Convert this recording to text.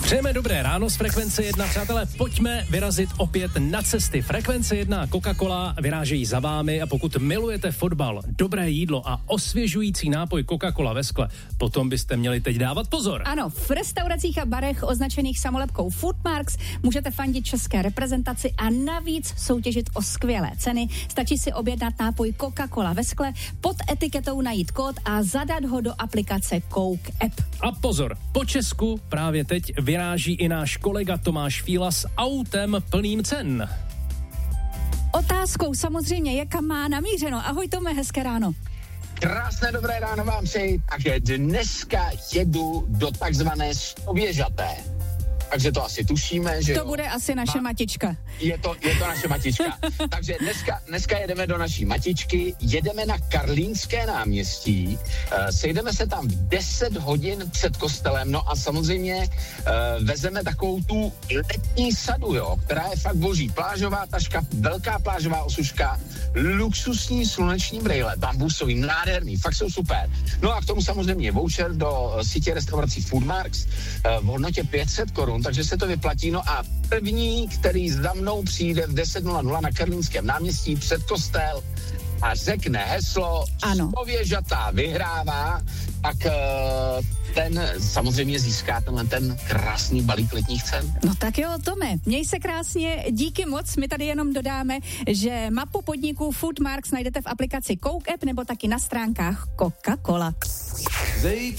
Přejeme dobré ráno z Frekvence 1. Přátelé, pojďme vyrazit opět na cesty. Frekvence 1 Coca-Cola vyrážejí za vámi a pokud milujete fotbal, dobré jídlo a osvěžující nápoj Coca-Cola ve skle, potom byste měli teď dávat pozor. Ano, v restauracích a barech označených samolepkou Foodmarks můžete fandit české reprezentaci a navíc soutěžit o skvělé ceny. Stačí si objednat nápoj Coca-Cola ve skle, pod etiketou najít kód a zadat ho do aplikace Coke App. A pozor, po Česku právě teď vyráží i náš kolega Tomáš Fíla s autem plným cen. Otázkou samozřejmě je, kam má namířeno. Ahoj Tome, hezké ráno. Krásné dobré ráno vám přeji. Takže dneska jedu do takzvané Stověžaté. Takže to asi tušíme, že to bude asi naše matička. Je to naše matička. Takže dneska jedeme do naší matičky, jedeme na Karlínské náměstí, sejdeme se tam v 10 hodin před kostelem, no a samozřejmě vezeme takovou tu letní sadu, jo, která je fakt boží. Plážová taška, velká plážová osuška, luxusní sluneční brejle, bambusový, nádherný, fakt jsou super. No a k tomu samozřejmě voucher do sítě restaurací Foodmarks v hodnotě 500 korun, takže se to vyplatí. No a první, který za mnou přijde v 10:00 na Karlínském náměstí před kostel a řekne heslo Stověžatá vyhrává, tak ten samozřejmě získá ten krásný balík letních cen. No tak jo, Tome, měj se krásně, díky moc. My tady jenom dodáme, že mapu podniků Foodmarks najdete v aplikaci Coke App nebo taky na stránkách Coca-Cola.